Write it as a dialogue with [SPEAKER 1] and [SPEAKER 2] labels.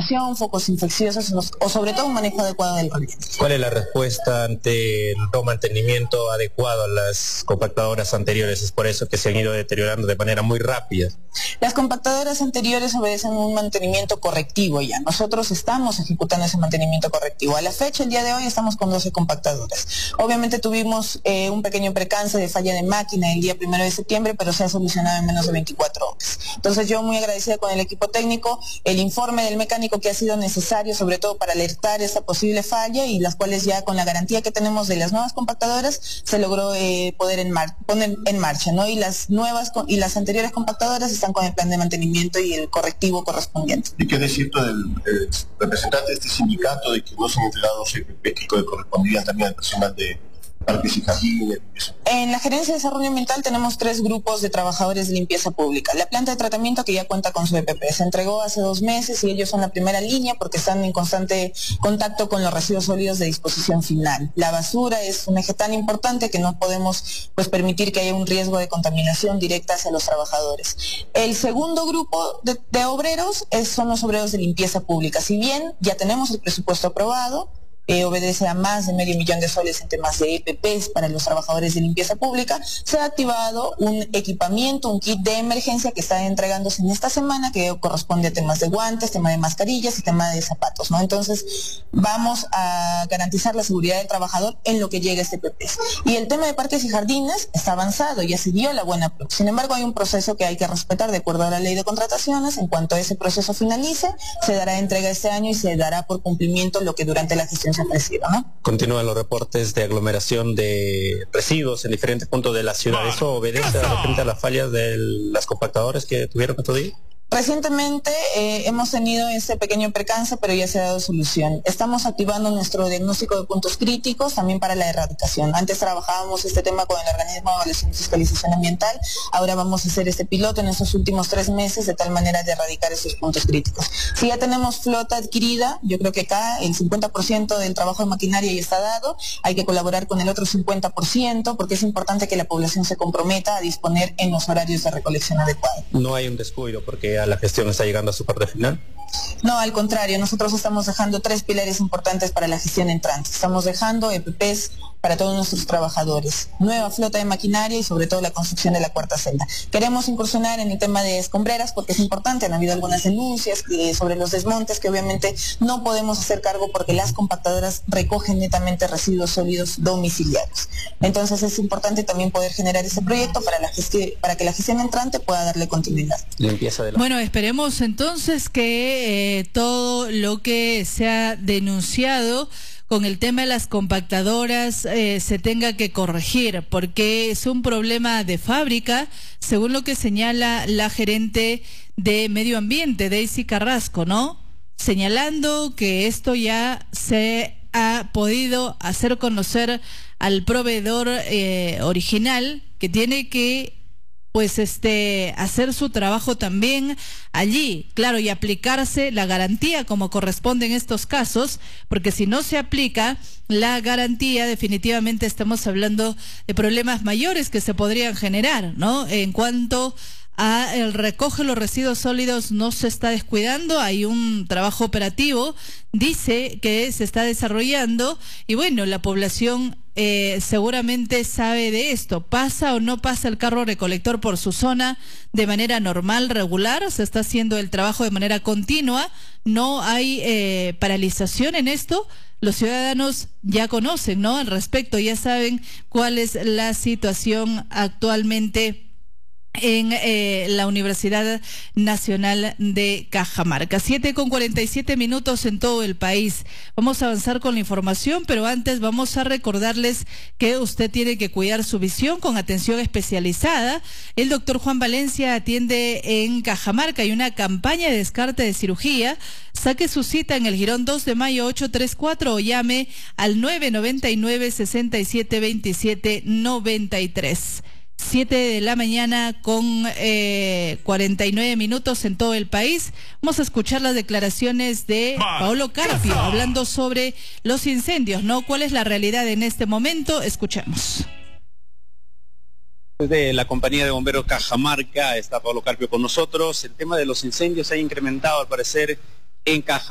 [SPEAKER 1] contaminación, focos infecciosos o sobre todo un manejo adecuado del relleno.
[SPEAKER 2] ¿Cuál es la respuesta ante el no mantenimiento adecuado a las compactadoras anteriores? Es por eso que se han ido deteriorando de manera muy rápida.
[SPEAKER 1] Las compactadoras anteriores obedecen un mantenimiento correctivo ya. Nosotros estamos ejecutando ese mantenimiento correctivo. A la fecha, el día de hoy, estamos con 12 compactadoras. Obviamente tuvimos un pequeño percance de falla de máquina el día 1 de septiembre, pero se ha solucionado en menos de 24 horas. Entonces yo muy agradecida con el equipo técnico, el informe del mecánico que ha sido necesario, sobre todo para alertar esta posible falla, y las cuales ya con la garantía que tenemos de las nuevas compactadoras se logró poner en marcha, ¿no? Y las nuevas y las anteriores compactadoras están con el plan de mantenimiento y el correctivo correspondiente.
[SPEAKER 3] ¿Y qué decir del representante de este sindicato de que no se han entregado los EPP que correspondían también al personal de parques y jardines?
[SPEAKER 1] En la Gerencia de Desarrollo Ambiental tenemos 3 grupos de trabajadores de limpieza pública. La planta de tratamiento, que ya cuenta con su EPP, se entregó hace 2 meses y ellos son la primera línea porque están en constante contacto con los residuos sólidos de disposición final. La basura es un eje tan importante que no podemos permitir que haya un riesgo de contaminación directa hacia los trabajadores. El segundo grupo de obreros son los obreros de limpieza pública. Si bien ya tenemos el presupuesto aprobado, obedece a más de $500,000 en temas de EPPs para los trabajadores de limpieza pública, se ha activado un equipamiento, un kit de emergencia que está entregándose en esta semana, que corresponde a temas de guantes, tema de mascarillas y tema de zapatos, ¿no? Entonces vamos a garantizar la seguridad del trabajador en lo que llegue a este EPP. Y el tema de parques y jardines está avanzado, ya se dio la buena. Sin embargo, hay un proceso que hay que respetar de acuerdo a la ley de contrataciones. En cuanto ese proceso finalice, se dará entrega este año y se dará por cumplimiento lo que durante la gestión se ofrecido, ¿no?
[SPEAKER 2] Continúan los reportes de aglomeración de residuos en diferentes puntos de la ciudad. ¿Eso obedece de repente a las fallas de las compactadoras que tuvieron estos días?
[SPEAKER 1] Recientemente hemos tenido ese pequeño percance, pero ya se ha dado solución. Estamos activando nuestro diagnóstico de puntos críticos también para la erradicación. Antes trabajábamos este tema con el organismo de evaluación y fiscalización ambiental. Ahora vamos a hacer este piloto en estos últimos 3 meses de tal manera de erradicar esos puntos críticos. Si ya tenemos flota adquirida, yo creo que acá el 50% del trabajo de maquinaria ya está dado. Hay que colaborar con el otro 50% porque es importante que la población se comprometa a disponer en los horarios de recolección adecuados.
[SPEAKER 2] No hay un descuido porque la gestión está llegando a su parte final.
[SPEAKER 1] No, al contrario, nosotros estamos dejando 3 pilares importantes para la gestión entrante. Estamos dejando EPPs para todos nuestros trabajadores, nueva flota de maquinaria y sobre todo la construcción de la 4ª celda. Queremos incursionar en el tema de escombreras porque es importante. Han habido algunas denuncias sobre los desmontes que obviamente no podemos hacer cargo porque las compactadoras recogen netamente residuos sólidos domiciliarios. Entonces es importante también poder generar ese proyecto para que la gestión entrante pueda darle continuidad.
[SPEAKER 4] Bueno, esperemos entonces que todo lo que se ha denunciado con el tema de las compactadoras se tenga que corregir, porque es un problema de fábrica, según lo que señala la gerente de Medio Ambiente, Daisy Carrasco, ¿no? Señalando que esto ya se ha podido hacer conocer al proveedor original, que tiene que hacer su trabajo también allí, claro, y aplicarse la garantía como corresponde en estos casos, porque si no se aplica la garantía, definitivamente estamos hablando de problemas mayores que se podrían generar, ¿no? En cuanto a el recoge los residuos sólidos, no se está descuidando, hay un trabajo operativo, dice que se está desarrollando, y bueno, la población seguramente sabe de esto. ¿Pasa o no pasa el carro recolector por su zona de manera normal, regular? Se está haciendo el trabajo de manera continua, no hay paralización en esto. Los ciudadanos ya conocen, ¿no? Al respecto, ya saben cuál es la situación actualmente en la Universidad Nacional de Cajamarca. 7:47 en todo el país. Vamos a avanzar con la información, pero antes vamos a recordarles que usted tiene que cuidar su visión con atención especializada. El doctor Juan Valencia atiende en Cajamarca. Hay una campaña de descarte de cirugía. Saque su cita en el Girón 2 de Mayo 834 o llame al 999-6727-93. 7:00 con 49 minutos en todo el país. Vamos a escuchar las declaraciones de Paolo Carpio hablando sobre los incendios, ¿no? ¿Cuál es la realidad en este momento? Escuchemos.
[SPEAKER 5] De la compañía de bomberos Cajamarca está Paolo Carpio con nosotros. El tema de los incendios se ha incrementado al parecer en Cajamarca.